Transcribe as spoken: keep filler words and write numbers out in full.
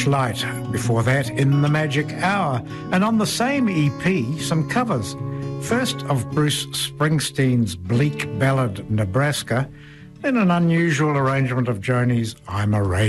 Light. Before that, In the Magic Hour. And on the same E P, some covers. First of Bruce Springsteen's bleak ballad Nebraska, then an unusual arrangement of Joni's I'm a Radio